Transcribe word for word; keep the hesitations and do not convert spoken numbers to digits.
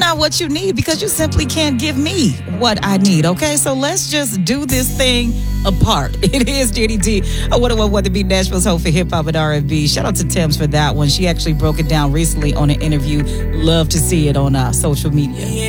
not what you need because you simply can't give me what I need, okay? So let's just do this thing apart. It is Danny D. I want to want to be Nashville's home for hip hop and R and B. Shout out to Thames for that one. She actually broke it down recently on an interview. Love to see it on uh, social media.